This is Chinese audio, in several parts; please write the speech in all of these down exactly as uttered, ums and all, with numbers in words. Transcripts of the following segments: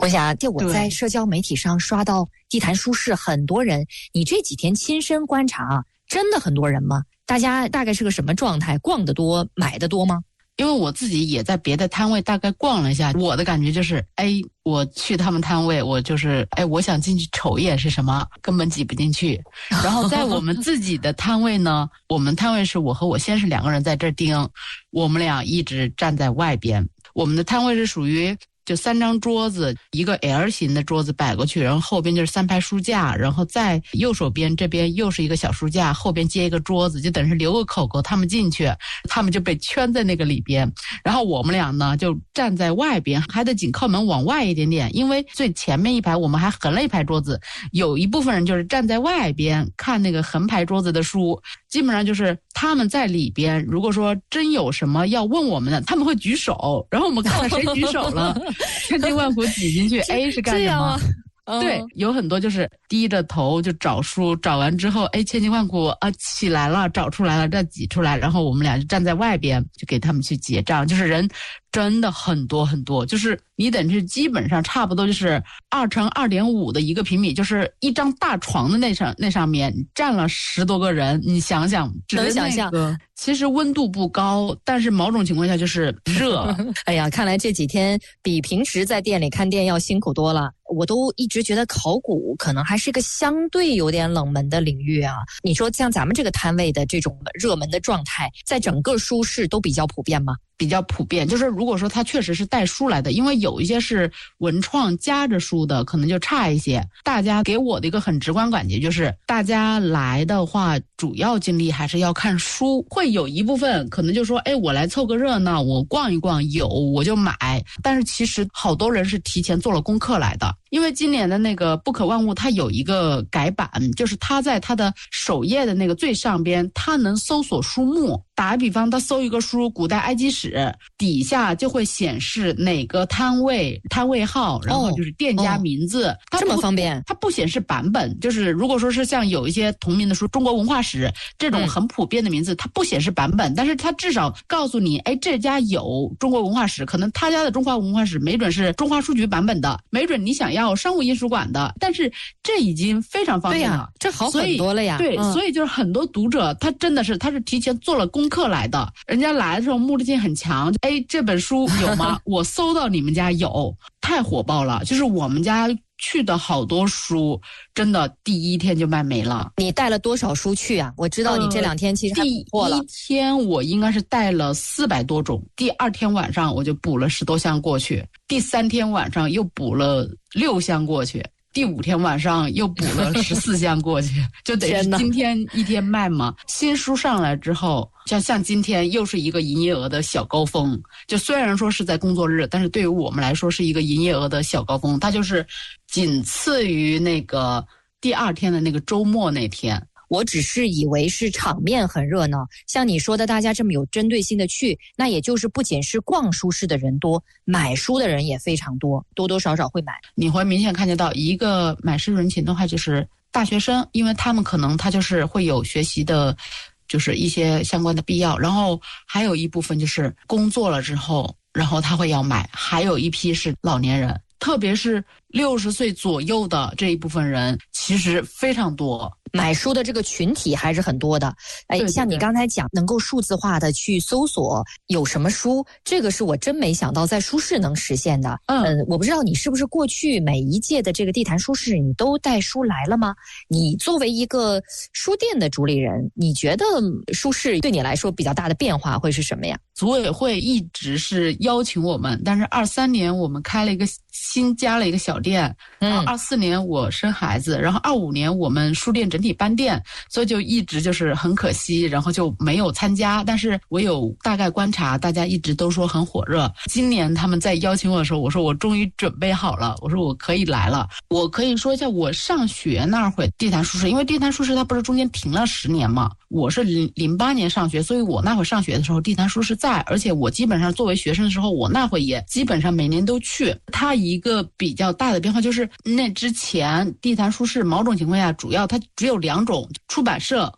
我想这我在社交媒体上刷到地坛书市很多人，你这几天亲身观察，真的很多人吗？大家大概是个什么状态？逛得多，买得多吗？ 因为我自己也在别的摊位大概逛了一下，我的感觉就是，哎，我去他们摊位，我就是，哎，我想进去瞅一眼是什么，根本挤不进去。然后在我们自己的摊位呢，我们摊位是我和我先生两个人在这儿盯，我们俩一直站在外边。我们的摊位是属于就三张桌子，一个 L 型的桌子摆过去，然后后边就是三排书架，然后在右手边这边又是一个小书架，后边接一个桌子，就等于是留个口口，他们进去，他们就被圈在那个里边。然后我们俩呢就站在外边，还得紧靠门往外一点点，因为最前面一排我们还横了一排桌子，有一部分人就是站在外边看那个横排桌子的书，基本上就是他们在里边，如果说真有什么要问我们的，他们会举手，然后我们看看谁举手了千辛万苦挤进去 A 是干什么、啊嗯、对，有很多就是低着头就找书，找完之后哎，千辛万苦啊起来了，找出来了再挤出来，然后我们俩就站在外边就给他们去结账，就是人真的很多很多，就是你等于基本上差不多就是二乘二点五的一个平米，就是一张大床的那上那上面站了十多个人，你想想， 能想象。 其实温度不高，但是某种情况下就是热。 哎呀，看来这几天比平时在店里看店要辛苦多了。我都一直觉得考古可能还是一个相对有点冷门的领域啊。你说像咱们这个摊位的这种热门的状态，在整个书市都比较普遍吗？ 比较普遍，就是如果说他确实是带书来的，因为有一些是文创夹着书的，可能就差一些。大家给我的一个很直观感觉就是，大家来的话，主要精力还是要看书，会有一部分可能就说，哎，我来凑个热闹，我逛一逛，有我就买。但是其实好多人是提前做了功课来的。因为今年的那个不可万物它有一个改版，就是它在它的首页的那个最上边，它能搜索书目。打个比方，他搜一个书古代埃及史，底下就会显示哪个摊位摊位号，然后就是店家名字、哦哦、这么方便。 它不显示版本，就是如果说是像有一些同名的书，中国文化史这种很普遍的名字、嗯、它不显示版本，但是它至少告诉你，哎，这家有中国文化史，可能他家的中华文化史没准是中华书局版本的，没准你想要商务印书馆的，但是这已经非常方便了。 对呀，这好很多了呀。 对、嗯，所以就是很多读者他真的是他是提前做了功课来的，人家来的时候目的性很强，哎，这本书有吗？我搜到你们家有，太火爆了。就是我们家去的好多书，真的第一天就卖没了。 你带了多少书去啊？我知道你这两天其实还补货了。 第一天我应该是带了四百多种，第二天晚上我就补了十多箱过去，第三天晚上又补了六箱过去。第五天晚上又补了十四箱过去，就得是今天一天卖嘛。新书上来之后，像像今天又是一个营业额的小高峰。就虽然说是在工作日，但是对于我们来说是一个营业额的小高峰，它就是仅次于那个第二天的那个周末那天。 我只是以为是场面很热闹，像你说的大家这么有针对性的去，那也就是不仅是逛书市的人多，买书的人也非常多，多多少少会买。 你会明显看见到一个买书人群的话，就是大学生，因为他们可能他就是会有学习的就是一些相关的必要，然后还有一部分就是工作了之后，然后他会要买，还有一批是老年人，特别是六十岁左右的这一部分人其实非常多， 买书的这个群体还是很多的。哎，对对对，像你刚才讲能够数字化的去搜索有什么书，这个是我真没想到在书市能实现的。嗯、呃，我不知道你是不是过去每一届的这个地坛书市你都带书来了吗？你作为一个书店的主理人，你觉得书市对你来说比较大的变化会是什么呀？ 组委会一直是邀请我们，但是二三年我们开了一个新加了一个小店，然后二四年我生孩子，然后二五年我们书店整体搬店，所以就一直就是很可惜，然后就没有参加。但是我有大概观察，大家一直都说很火热。今年他们在邀请我的时候，我说我终于准备好了，我说我可以来了。我可以说一下我上学那会地坛书市，因为地坛书市它不是中间停了十年嘛，我是零零八年上学，所以我那会上学的时候地坛书市在，而且我基本上作为学生的时候，我那会也基本上每年都去。它一个比较大的变化就是那之前地坛书市某种情况下主要它只有两种，出版社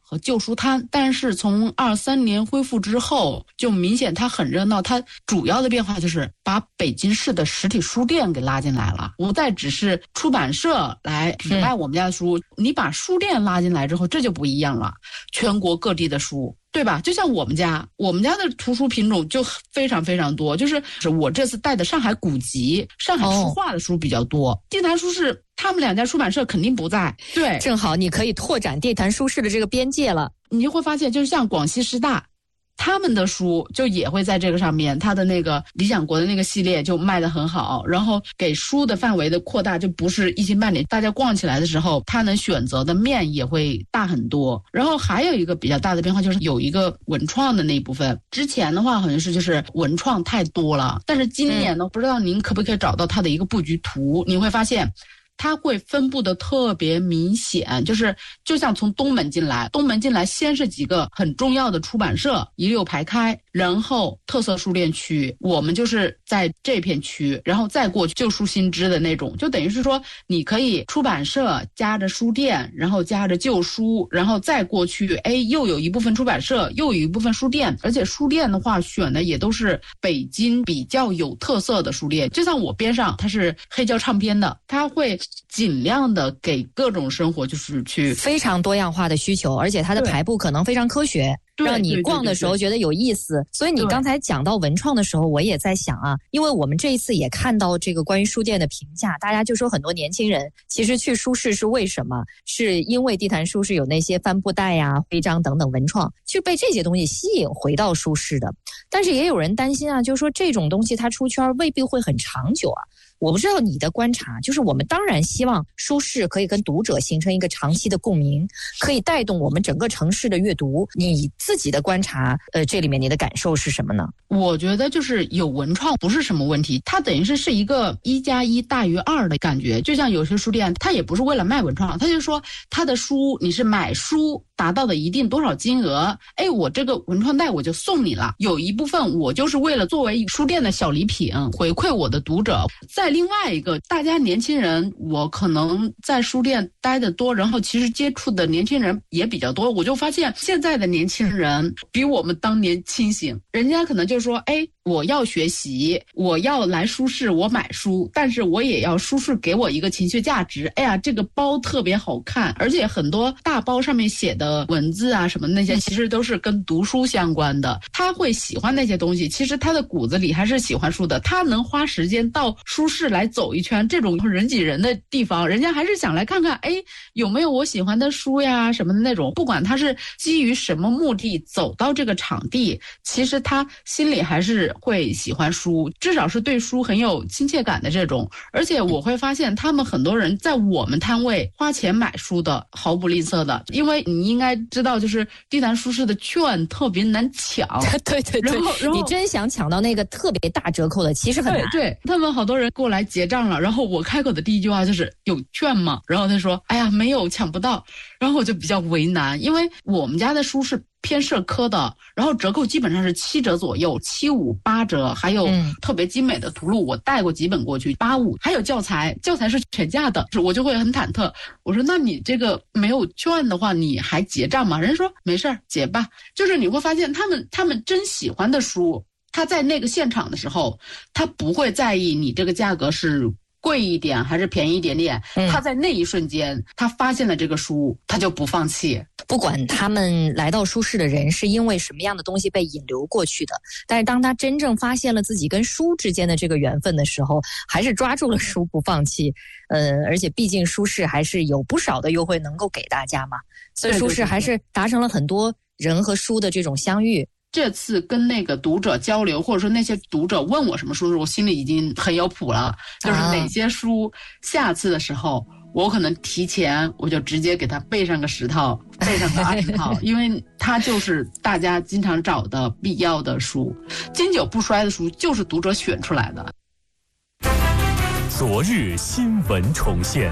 和旧书摊，但是从二三年恢复之后，就明显它很热闹。它主要的变化就是把北京市的实体书店给拉进来了，不再只是出版社来只卖我们家的书，嗯、你把书店拉进来之后，这就不一样了，全国各地的书。对吧？就像我们家，我们家的图书品种就非常非常多。就是我这次带的上海古籍、上海书画的书比较多。哦、地坛书市他们两家出版社肯定不在，对， 正好你可以拓展地坛书市的这个边界了。 你就会发现，就是像广西师大。他们的书就也会在这个上面，他的那个理想国的那个系列就卖得很好，然后给书的范围的扩大就不是一星半点，大家逛起来的时候，他能选择的面也会大很多。然后还有一个比较大的变化就是有一个文创的那一部分，之前的话好像是就是文创太多了，但是今年呢，嗯、不知道您可不可以找到它的一个布局图，你会发现。它会分布的特别明显，就是就像从东门进来，东门进来先是几个很重要的出版社一溜排开，然后特色书店区，我们就是在这片区，然后再过去旧书新知的那种，就等于是说你可以出版社夹着书店，然后夹着旧书，然后再过去，哎，又有一部分出版社，又有一部分书店，而且书店的话选的也都是北京比较有特色的书店，就像我边上它是黑胶唱片的，它会尽量的给各种生活就是去非常多样化的需求，而且它的排布可能非常科学，让你逛的时候觉得有意思。所以你刚才讲到文创的时候，我也在想啊，因为我们这一次也看到这个关于书店的评价，大家就说很多年轻人其实去书市是为什么？是因为地坛书市有那些帆布袋呀、徽章等等文创，就被这些东西吸引回到书市的。但是也有人担心啊，就是说这种东西它出圈未必会很长久啊。我不知道你的观察，就是我们当然希望书市可以跟读者形成一个长期的共鸣，可以带动我们整个城市的阅读。你自己的观察，呃，这里面你的感受是什么呢？ 我觉得就是有文创不是什么问题，它等于是是一个一加一大于二的感觉。就像有些书店，它也不是为了卖文创，它就说它的书你是买书达到的一定多少金额，哎，我这个文创袋我就送你了。有一部分我就是为了作为书店的小礼品回馈我的读者。再另外一个，大家年轻人，我可能在书店待得多，然后其实接触的年轻人也比较多，我就发现现在的年轻人比我们当年清醒，人家可能就说，哎，我要学习，我要来书市，我买书，但是我也要书市给我一个情绪价值。哎呀，这个包特别好看，而且很多大包上面写的文字啊什么的那些，其实都是跟读书相关的。他会喜欢那些东西，其实他的骨子里还是喜欢书的。他能花时间到书市来走一圈，这种人挤人的地方，人家还是想来看看，哎，有没有我喜欢的书呀什么的那种。不管他是基于什么目的走到这个场地，其实他心里还是会喜欢书，至少是对书很有亲切感的这种。而且我会发现他们很多人在我们摊位花钱买书的毫不吝啬的，因为你应该知道就是地坛书市的券特别难抢。 对对对，然后然后你真想抢到那个特别大折扣的其实很难。 对，对他们好多人过来结账了，然后我开口的第一句话就是有券吗？然后他说哎呀没有，抢不到。然后我就比较为难，因为我们家的书是偏社科的，然后折扣基本上是七折左右，七五八折，还有特别精美的图录，我带过几本过去，八五，还有教材，教材是全价的，我就会很忐忑。我说那你这个没有券的话，你还结账吗？人家说没事儿，结吧。就是你会发现他们他们真喜欢的书，他在那个现场的时候，他不会在意你这个价格是贵一点还是便宜一点点，他在那一瞬间他发现了这个书，他就不放弃。 不管他们来到书市的人是因为什么样的东西被引流过去的，但是当他真正发现了自己跟书之间的这个缘分的时候，还是抓住了书不放弃。呃，而且毕竟书市还是有不少的优惠能够给大家嘛，所以书市还是达成了很多人和书的这种相遇。 这次跟那个读者交流，或者说那些读者问我什么书，我心里已经很有谱了，就是哪些书下次的时候我可能提前我就直接给他备上个十套，备上个二十套，因为它就是大家经常找的必要的书，经久不衰的书就是读者选出来的。 昨日新闻重现。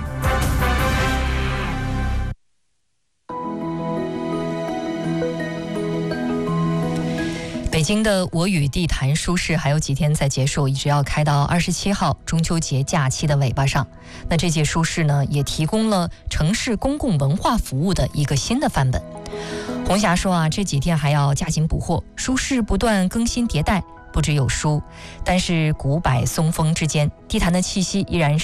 北京的我与地坛书市还有几天才结束，一直要开到二十七号中秋节假期的尾巴上。那这届书市呢，也提供了城市公共文化服务的一个新的范本。 红霞说啊，这几天还要加紧补货，书市不断更新迭代，不只有书，但是古柏松风之间，地坛的气息依然是